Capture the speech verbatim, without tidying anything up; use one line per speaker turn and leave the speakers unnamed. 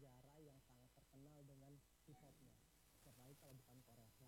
negara yang sangat terkenal dengan K-popnya, siapa lagi kalau bukan Korea